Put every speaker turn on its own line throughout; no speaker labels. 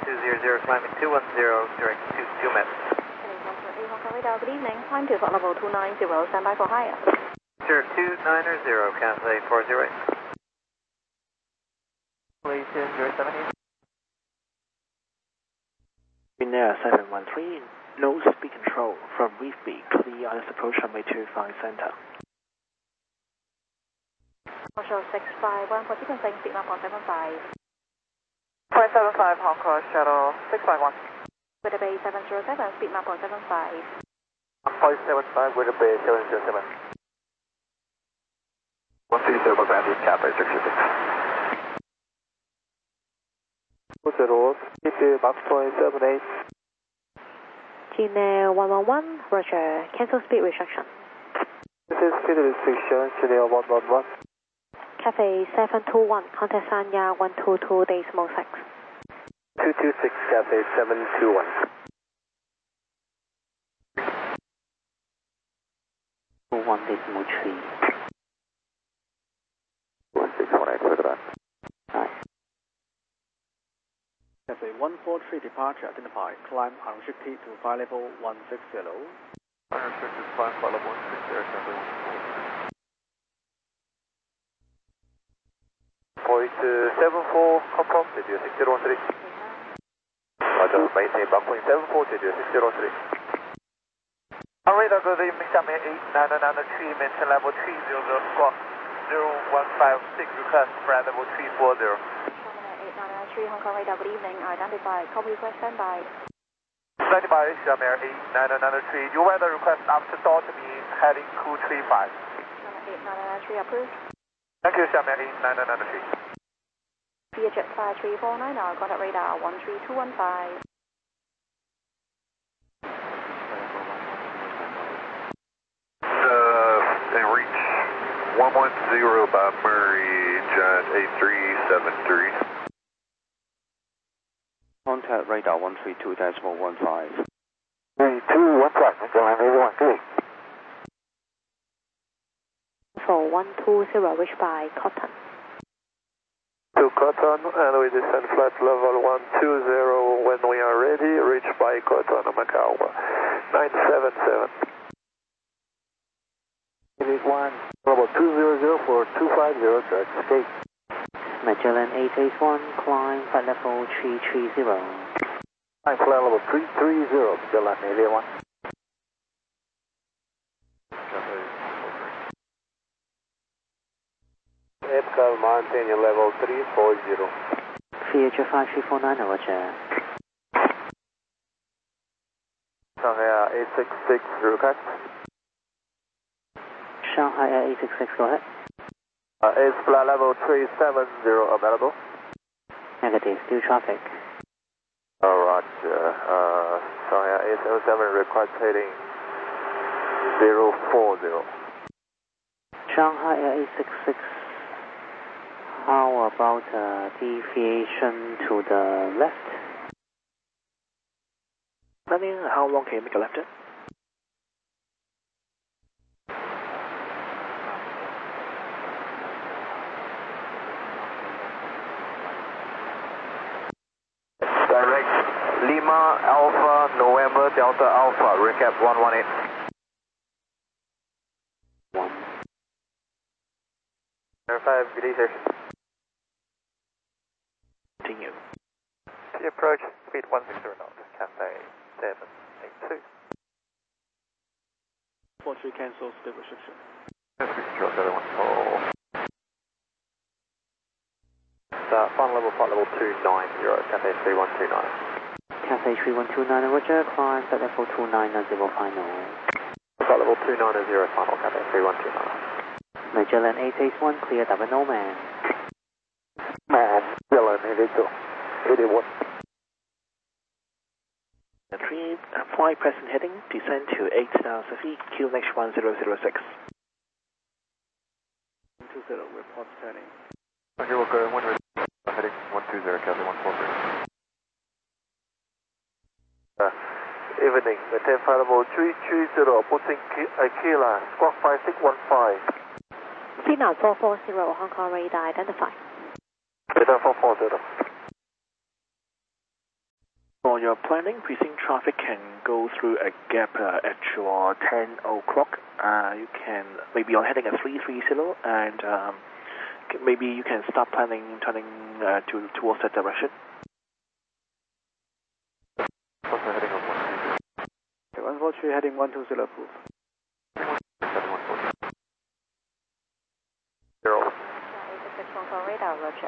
200, climbing 210, direct to 2 meters.
Hong Kong radar, good evening. Climb to flight level 290, stand by for higher.
Sure, 290, cancel 408. Please, 078.
Air 713, nose speed control from Reef B, clear on approach runway 25 center.
Offshore 651 for sequencing, speed map 475.
575 Hong Kong shuttle 651.
Weather Bay 707, speed map 475.
575, Weather Bay 707. 130 Grandy, Cathay 666.
40, Box point 78.
Gmail 111, Roger. Cancel speed restriction.
This is speed restriction, Gmail 111.
Cathay 721, contact Sanya 122 decimal 6.
226, Cathay 721. 1 decimal 3.
1618, clear the back.
Cathay 143 departure identified. Climb unrestricted to flight level 160.
Unrestricted climb flight level 160, Cathay 143. Point 74, confirm, radio 6013. Roger, maintain bump point 74, radio 6013. On radar, good evening, Xiamen 8993, maintain level 300, squawk 0156, request flight level 340.
8993, Hong Kong radar, good evening. Identified. Copy request, stand by.
Stand by, Xiamen 8993. Your weather request after start to be heading 235.
8993, approved.
Thank you, Xiamen 8993.
Vietjet 5349, contact radar 13215.
And reach 110 by Murray, Giant 8373.
Contact radar 132.15.
3215, July 81,
For 120, reach by Cotton.
to Cotton, and we descend flight level 120 when we are ready, reach by Cotton, Macau 977.
Unit 1, level 200 for 250, direct escape. Magellan 881, climb flight level 330.
Flight level 330, Magellan 881. Edgar, maintain your level 340.
Vietjet 5349, Roger.
Shanghai 866, request.
Shanghai Air 866, go ahead.
Is flight level 370 available?
Negative, still traffic.
Roger. Shanghai 807, request heading 040.
Shanghai Air 866, how about deviation to the left? Landing, how long can you make a left turn?
Direct Lima Alpha November Delta Alpha, recap 118.
1.
Verify, good day, sir.
Continue.
The approach, speed 160 knots, Cathay 782.
43 cancel speed restriction.
Speed control, the other one. Final level, flight level 290, Cathay 3129.
Cathay 3129, Roger, climb flight level 290 final.
Flight level 290, final, Cathay 3129.
Magellan 881, clear double no man.
Man, Magellan 81.
3, fly present heading, descend to 8,000 feet, QNH 1006. 120, report turning.
Okay, we'll go, when we're heading 120, Cathay 143. Evening, maintain flight level 330, putting Aquila, squawk 5615.
Signal 440, Hong Kong radar, identified.
Radar 440.
For your planning, precinct traffic can go through a gap at your 10 o'clock. You can maybe on heading at 330 and maybe you can start planning turning towards that direction.
What's the heading of 120?
143 heading 120 approved.
0.
861 call radar, roger.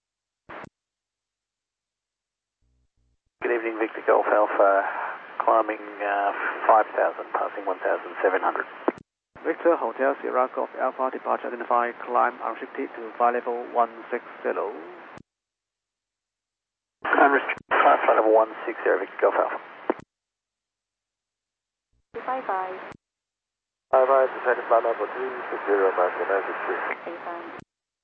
Good evening, Victor Golf Alpha, climbing 5,000, passing 1,700. Victor Hotel Sierra Golf Alpha, departure identified, climb unrestricted to flight level 160. Unrestricted, flight level 160, Victor Golf Alpha.
255.
55, descending flight level 260, American Air 3.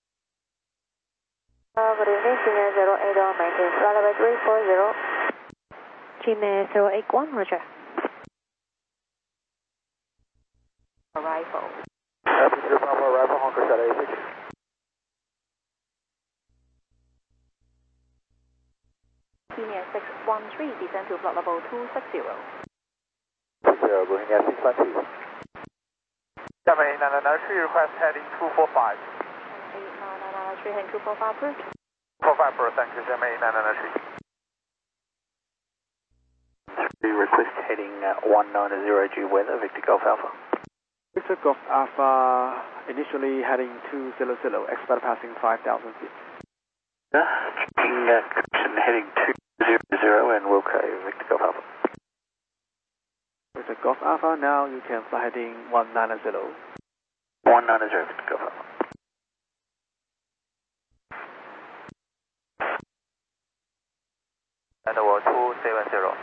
Good evening, Gmail 081, maintain flight level 340. Gmail 081, roger. Arrival.
Passenger Bravo arrival, Honker Shot 86.
Gmail 613, descend to flight level 260.
60, looking at 652. 下面999 request heading 245.
999 heading 245 approved.
45 per, thank you,下面999.
Request heading 190 weather, Victor Golf Alpha. Victor Golf Alpha, initially heading 200, expect passing 5,000 feet. Correction heading 200 and Wilco, Victor Golf Alpha. Victor Golf Alpha, now you can fly heading 190. 190, Victor Golf Alpha.
And 270.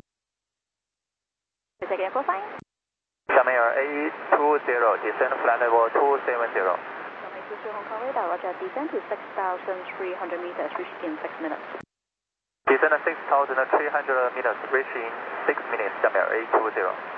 Is again for fine?
下面 A20, descend flight level 270.
Runway 23 Hong Kong radar, roger, descend to 6,300 meters, reach in 6 minutes.
Descend 6,300 meters, reach in 6 minutes,下面 A20.